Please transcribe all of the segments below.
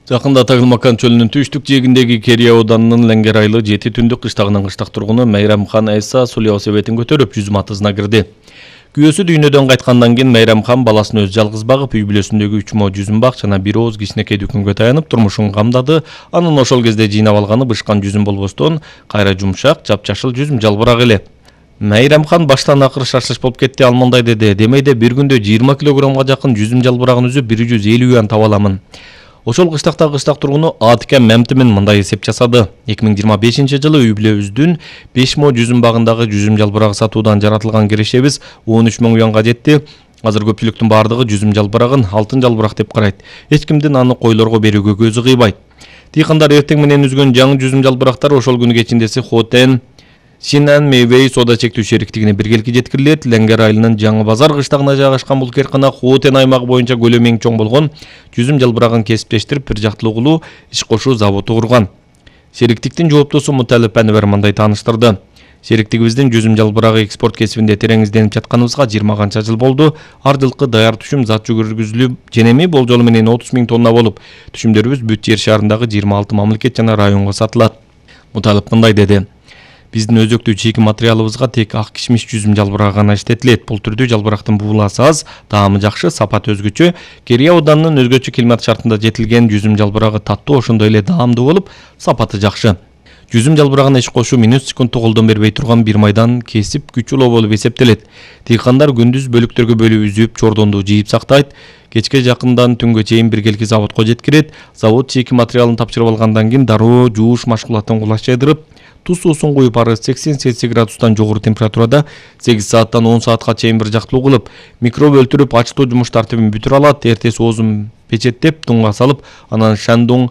Жакында Тагылмакан чөлүнүн түштүк жээгиндеги Керия ауданынын Ленгер айлы 7 түндүк кыштагынын кыштак тургуну Майрамхан Айса суу велосипедин көтөрүп жүзүм атызына кирди. Күйөөсү дүйнөдөн кайткандан кийин Майрамхан баласын өзү жалгыз багып, үй бүлөсүндөгү 3 мо жүзүм бак жана бир ооз кичинекей дүкөнгө таянып турмушун камдады. Анын ошол кезде жыйнап алганы бышкан жүзүм болбостон, кайра жумшак, жапжашыл жүзүм жалбырак эле. Майрамхан баштан акыры шашлыш болуп кетти, ал мындай деди: "Демейде бир күндө 20 килограммга жакын жүзүм жалбырагын үзүп 150 юан таба аламын." Ошол кыштакта кыштак тургуну Атикем Мемтимин мындай эсеп жасады. 2025-жылы үй бүлөбүздүн 5 мо жүзүм багындагы жүзүм жалбырагы сатуудан жаратылган кирешебиз 13 000 юанга жетти. Азыр көпчүлүктүн бардыгы жүзүм жалбырагын алтын жалбырак деп карайт. Эч кимдин аны койлорго берүүгө көзү кыйбайт. Дыйкандар эртең менен үзгөн жаңы жүзүм жалбырактар ошол күнү кечиндеси Хотен Шинан Мейвей соода чектүү шериктигине биргеликке жеткирилет. Ленгер айылынын Жаңы базар кыштагына жайгашкан бул кээркана Хотен аймагы боюнча көлөмү эң чоң болгон жүзүм жалбырагын кесиптештирип, бир жактылуу кылуу, иш кошуу заводу курган. Шериктиктин жооптосу Муталип Анвер мындай тааныштырды: "Шериктигибиздин жүзүм жалбырагы экспорт кесибинде терең изденип жатканыбызга 20 канча жыл болду. Ар жылкы даяр түшүм зат жүргүзүлүп, женеми болжолу менен 30 000 тонна болуп, түшүмдөрүбүз бүт жер шарындагы 26 мамлекет жана районго сатылат." Муталип мындай деди: "Биздин өзөктүү чийки материалыбызга тек ак кишмиш жүзүм жалбырагы гана иштетилет. Бул түрдүү жалбырактын бууласы аз, таамы жакшы, сапаты өзгөчө. Керия ауданынын өзгөчө климат шартында жетилген жүзүм жалбырагы таттуу, ошондой эле даамдуу болуп, сапаты жакшы. Жүзүм жалбырагына иш кошуу минут секундту колдон бербей турган бир майдан кесип күч улоо болуп эсептелет. Дыйкандар күндүз бөлүктөргө бөлүп үзүп, чордонду жыйып сактайт. Кечке жакындан түнгө чейин биргелики заводко жеткирет. Завод чийки материалын тапшырып алгандан кийин дароо жууш машкулатын кулаш жайдырып, туз суусун куюп, ары 80 градустан жогору температурада 8 сааттан 10 саатка чейин бир жактылуу кылып, микроб өлтүрүп, ачтоо жумуш тартибин бүтүрө алат. Эртеси оозун печеттеп, дунга салып, анан Шандун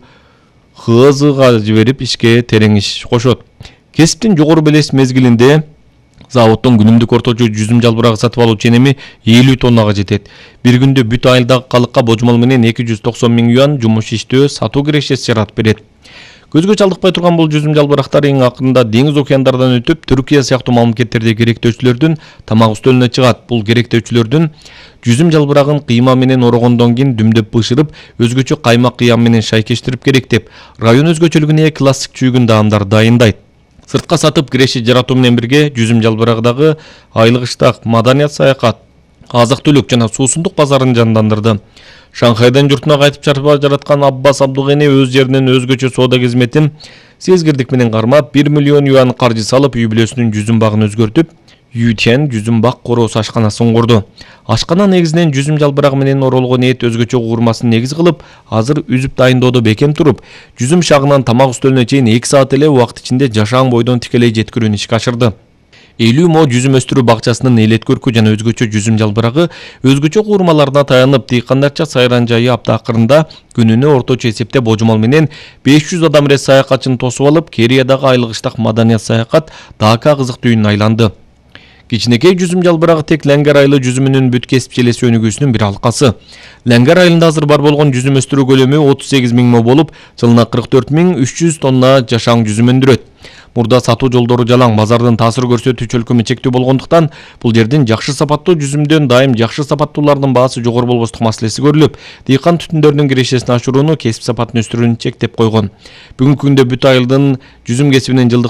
ХЗга жиберип, ишке терең иш кошот. Кесиптин жогору белес мезгилинде заводдон күнүмдүк орточо жүзүм жалбырагы сатып алуу ченеми 50 тоннага жетет. Бир күндө бүт айылдагы калыкка божмол менен 290 000 юан жумуш иштөө, сатуу кирешеси жаратып берет. Көзгө чалдыкпай турган бул жүзүм жалбырактар эң акырында деңиз океандардан өтүп, Түркия сыяктуу мамлекеттерде керектөөчүлөрдүн тамак үстөлүнө чыгат. Бул керектөөчүлөрдүн жүзүм жалбырагын кыйма менен орогондон кийин дүмдөп бышырып, өзгөчө каймак кыям менен шайкештирип керектеп, район өзгөчөлүгүнө классик чүйгүн даамдар дайындайт. Сыртка сатып киреше жаратуу менен бирге жүзүм жалбырагыдагы айлык ыштак, маданият саякат, азык-түлүк жана суусундук базарын жандандырды. Шанхайдан журтуна кайтып жараткан Аббас Абдугени өз жеринен өзгөчө соода кызметин сезгирдик менен кармап, 1 миллион юан каржы салып, үй бүлөсүнүн жүзүм багын өзгөртүп, Ютен жүзүм бак короосу ашканасын курду. Ашкана негизинен жүзүм жалбырагы менен оролгон эт өзгөчө куурмасын негиз кылып, азыр үзүп дайындоодо бекем туруп, жүзүм шагынан тамак үстөлүнө чейин 2 саат эле убакыт ичинде жашаан бойдон тикелей жеткирүүнү ишке ашырды. 50 мо жүзүм өстүрүү бакчасынын элет көркү жана өзгөчө жүзүм жалбырагы өзгөчө куурмаларына таянып, дыйкандарча сайран жайы апта акырында күнүнө орточо эсепте божмол менен 500 адам эрес саякатчыны тосуп алып, Кериядагы айлык ыштак маданият саякат Дака кызык түйүнүнө айланды. Кичинекей жүзүм жалбырагы тек Ленгер айылы жүзүмүнүн бүт кесип желеси өнүгүүсүнүн бир алкасы. Ленгер айылында азыр бар болгон жүзүм өстүрүү көлөмү 38 000 мо болуп, жылына 44 300 тонна жашаан жүзүм өндүрөт. Мурда сатуу жолдору жалаң, базардын таасир көрсөтүү чөлкөмү чектүү болгондуктан, бул жердин жакшы сапаттуу жүзүмдөн дайым жакшы сапаттуулардын баасы жогору болбостук маселеси көрүлүп, дыйкан түтүндөрдүн кирешесин ашырууну, кесип сапатын өстүрүүнү чектеп койгон. Бүгүнкү күндө бүт айылдын жүзүм кесибинин жылдык